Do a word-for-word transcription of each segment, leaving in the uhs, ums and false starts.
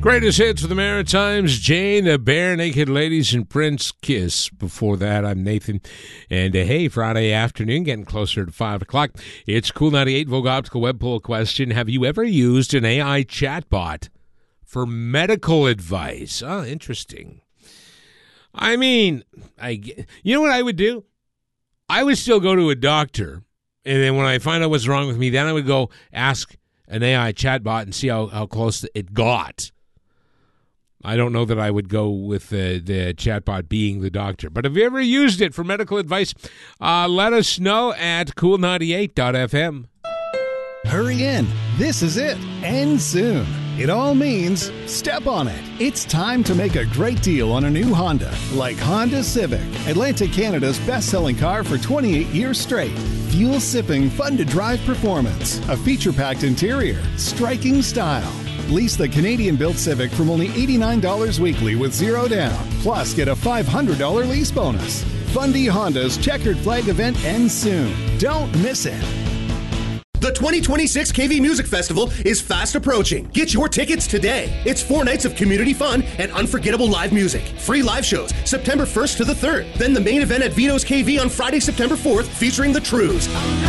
Greatest hits of the Maritimes, Jane, uh, Bare Naked Ladies, and Prince Kiss. Before that, I'm Nathan. And uh, hey, Friday afternoon, getting closer to five o'clock. It's Cool ninety-eight Vogue Optical Web Poll question. Have you ever used an A I chatbot for medical advice? Oh, interesting. I mean, I, you know what I would do? I would still go to a doctor, and then when I find out what's wrong with me, then I would go ask an A I chatbot and see how, how close it got. I don't know that I would go with the, the chatbot being the doctor. But have you ever used it for medical advice? Uh, let us know at cool ninety-eight dot f m. Hurry in. This is it. End soon. It all means step on it. It's time to make a great deal on a new Honda, like Honda Civic, Atlantic Canada's best-selling car for twenty-eight years straight. Fuel-sipping, fun-to-drive performance, a feature-packed interior, striking style. Lease the Canadian-built Civic from only eighty-nine dollars weekly with zero down. Plus, get a five hundred dollars lease bonus. Fundy Honda's Checkered Flag event ends soon. Don't miss it. The twenty twenty-six K V Music Festival is fast approaching. Get your tickets today. It's four nights of community fun and unforgettable live music. Free live shows September first to the third. Then the main event at Vito's K V on Friday, September fourth, featuring The Trues.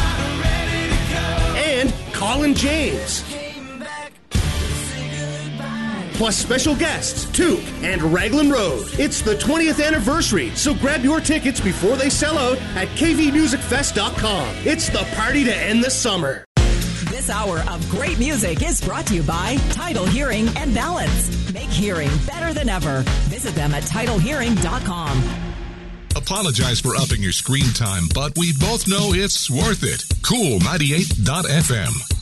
And Colin James. Plus special guests, Took and Raglan Road. It's the twentieth anniversary, so grab your tickets before they sell out at k v music fest dot com. It's the party to end the summer. This hour of great music is brought to you by Title Hearing and Balance. Make hearing better than ever. Visit them at title hearing dot com. Apologize for upping your screen time, but we both know it's worth it. Cool ninety-eight dot f m.